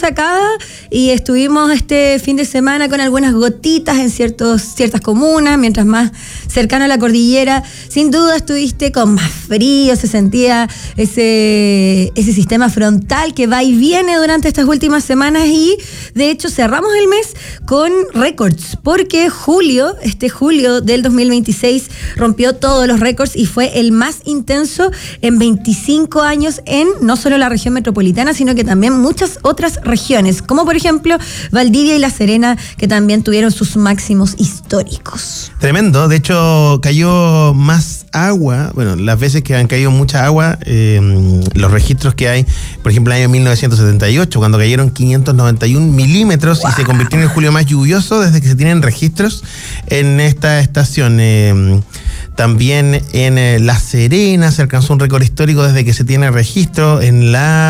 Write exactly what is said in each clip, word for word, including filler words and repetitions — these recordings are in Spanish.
se acaba y estuvimos este fin de semana con algunas gotitas en ciertos, ciertas comunas, mientras más cercano a la cordillera. Sin duda estuviste con más frío, se sentía ese, ese sistema frontal que va y viene durante estas últimas semanas y de hecho cerramos el mes con récords, porque julio, este julio del dos mil veintiséis rompió todos los récords y fue el más intenso en veinticinco años en no solo la región metropolitana, sino que también muchas otras regiones, como por ejemplo Valdivia y La Serena, que también tuvieron sus máximos históricos. Tremendo, de hecho cayó más agua, bueno, las veces que han caído mucha agua, eh, los registros que hay, por ejemplo, el año mil novecientos setenta y ocho, cuando cayeron quinientos noventa y un milímetros wow. y se convirtió en el julio más lluvioso desde que se tienen registros en esta estación. Eh, También en eh, La Serena se alcanzó un récord histórico desde que se tiene registro, en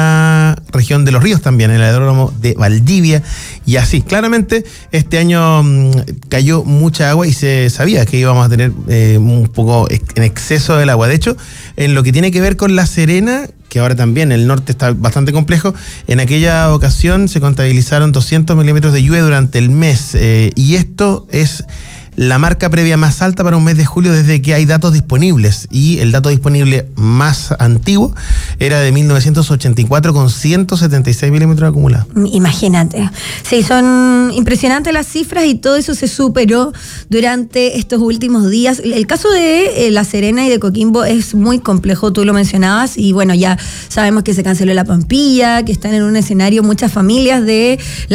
la región de Los Ríos también, en el aeródromo de Valdivia, y así. Claramente este año mmm, cayó mucha agua y se sabía que íbamos a tener eh, un poco en exceso del agua. De hecho, en lo que tiene que ver con La Serena, que ahora también el norte está bastante complejo, en aquella ocasión se contabilizaron doscientos milímetros de lluvia durante el mes, eh, y esto es la marca previa más alta para un mes de julio desde que hay datos disponibles, y el dato disponible más antiguo era de mil novecientos ochenta y cuatro con ciento setenta y seis milímetros acumulados. Imagínate. Sí, son impresionantes las cifras y todo eso se superó durante estos últimos días. El caso de eh, La Serena y de Coquimbo es muy complejo, tú lo mencionabas, y bueno, ya sabemos que se canceló la Pampilla, que están en un escenario muchas familias de la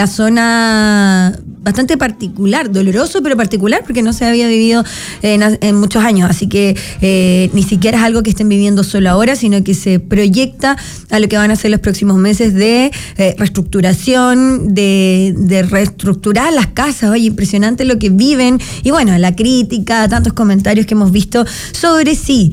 zona bastante particular, doloroso pero particular, porque no se había vivido en, en muchos años, así que eh, ni siquiera es algo que estén viviendo solo ahora, sino que se proyecta a lo que van a ser los próximos meses de eh, reestructuración, de, de reestructurar las casas. Oye, impresionante lo que viven, y bueno, la crítica, tantos comentarios que hemos visto sobre si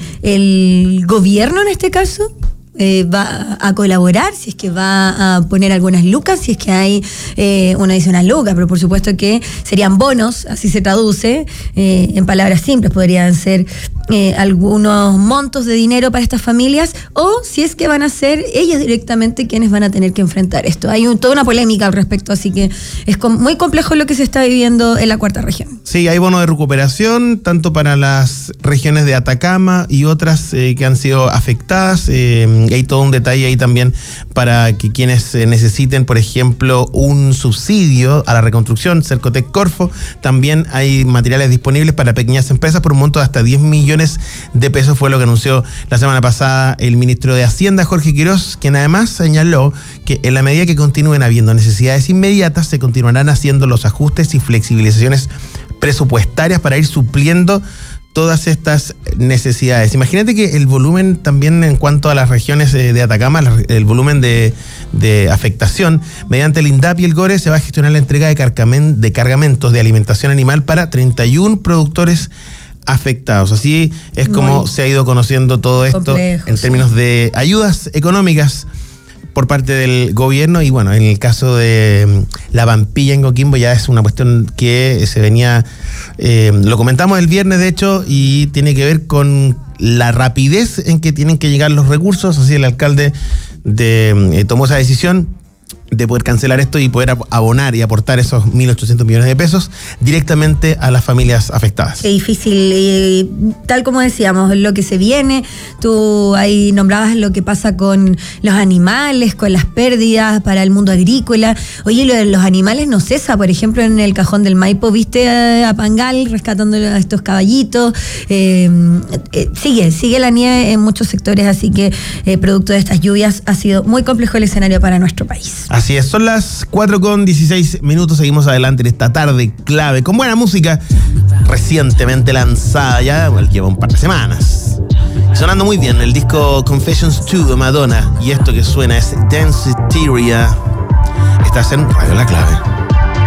el gobierno en este caso Eh, va a colaborar, si es que va a poner algunas lucas, si es que hay eh, una adicional luca, pero por supuesto que serían bonos, así se traduce, eh, en palabras simples, podrían ser eh, algunos montos de dinero para estas familias, o si es que van a ser ellas directamente quienes van a tener que enfrentar esto. Hay un, toda una polémica al respecto, así que es com- muy complejo lo que se está viviendo en la cuarta región. Sí, hay bonos de recuperación, tanto para las regiones de Atacama y otras eh, que han sido afectadas. Eh, hay todo un detalle ahí también para que quienes eh, necesiten, por ejemplo, un subsidio a la reconstrucción, Cercotec Corfo, también hay materiales disponibles para pequeñas empresas por un monto de hasta diez millones de pesos, fue lo que anunció la semana pasada el ministro de Hacienda, Jorge Quirós, quien además señaló que en la medida que continúen habiendo necesidades inmediatas, se continuarán haciendo los ajustes y flexibilizaciones presupuestarias para ir supliendo todas estas necesidades. Imagínate que el volumen también en cuanto a las regiones de Atacama, el volumen de, de afectación, mediante el INDAP y el GORE se va a gestionar la entrega de, cargamen, de cargamentos de alimentación animal para treinta y uno productores afectados. Así es como Muy se ha ido conociendo todo esto complejo, en términos sí. de ayudas económicas por parte del gobierno. Y bueno, en el caso de la Pampilla en Coquimbo ya es una cuestión que se venía, eh, lo comentamos el viernes de hecho, y tiene que ver con la rapidez en que tienen que llegar los recursos. Así el alcalde de, eh, tomó esa decisión de poder cancelar esto y poder abonar y aportar esos mil ochocientos millones de pesos directamente a las familias afectadas. Qué difícil, eh, tal como decíamos, lo que se viene, tú ahí nombrabas lo que pasa con los animales, con las pérdidas para el mundo agrícola. Oye, lo de los animales no cesa, por ejemplo, en el Cajón del Maipo, viste a, a Pangal rescatando a estos caballitos, eh, eh, sigue, sigue la nieve en muchos sectores, así que eh, producto de estas lluvias ha sido muy complejo el escenario para nuestro país. Así es, son las cuatro con dieciséis minutos, seguimos adelante en esta tarde clave, con buena música recientemente lanzada, ya bueno, lleva un par de semanas. Sonando muy bien el disco Confessions dos de Madonna, y esto que suena es Danceteria. Estás en Radio La Clave.